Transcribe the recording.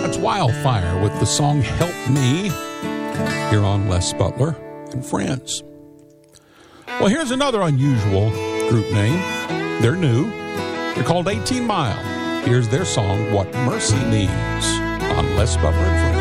That's Wildfire with the song Help Me here on Les Butler and Friends. Well, here's another unusual group name. They're new. They're called 18 Mile. Here's their song, What Mercy Needs, on Les Butler and Friends.